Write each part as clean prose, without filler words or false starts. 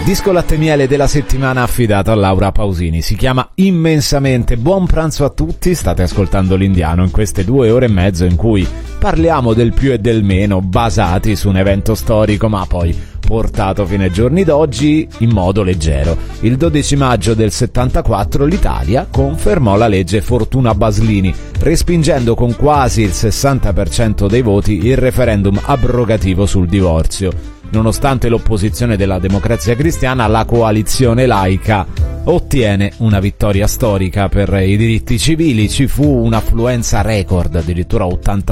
Disco latte miele della settimana affidato a Laura Pausini, si chiama Immensamente. Buon pranzo a tutti, state ascoltando l'Indiano in queste 2 ore e mezzo in cui parliamo del più e del meno, basati su un evento storico ma poi portato fino ai giorni d'oggi in modo leggero. Il 12 maggio del 74 l'Italia confermò la legge Fortuna Baslini, respingendo con quasi il 60% dei voti il referendum abrogativo sul divorzio. Nonostante l'opposizione della Democrazia Cristiana, la coalizione laica ottiene una vittoria storica per i diritti civili. Ci fu un'affluenza record, addirittura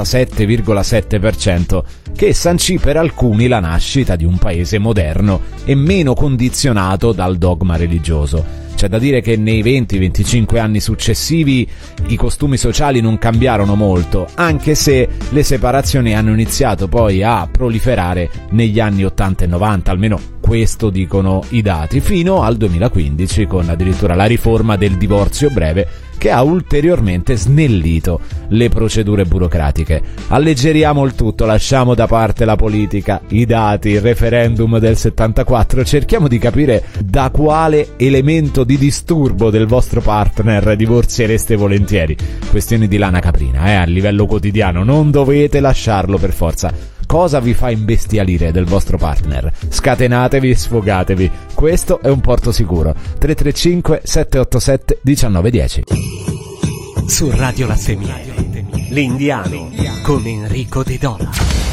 87,7%, che sancì per alcuni la nascita di un paese moderno e meno condizionato dal dogma religioso. C'è da dire che nei 20-25 anni successivi i costumi sociali non cambiarono molto, anche se le separazioni hanno iniziato poi a proliferare negli anni 80 e 90, almeno questo dicono i dati, fino al 2015 con addirittura la riforma del divorzio breve che ha ulteriormente snellito le procedure burocratiche. Alleggeriamo il tutto, lasciamo da parte la politica, i dati, il referendum del 74, cerchiamo di capire da quale elemento di disturbo del vostro partner divorziereste volentieri. Questioni di lana caprina, a livello quotidiano, non dovete lasciarlo per forza. Cosa vi fa imbestialire del vostro partner? Scatenatevi e sfogatevi. Questo è un porto sicuro. 335 787 1910. Su Radio Latte Miele, l'Indiano con Enrico De Dona.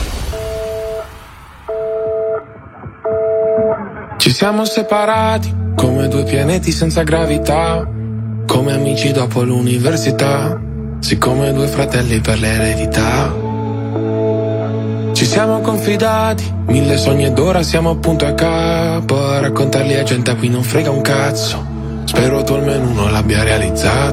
Ci siamo separati come 2 pianeti senza gravità, come amici dopo l'università, sì come 2 fratelli per l'eredità. Ci siamo confidati, 1000 sogni ed ora siamo appunto a capo. A raccontarli a gente a cui non frega un cazzo. Spero tu almeno uno l'abbia realizzato.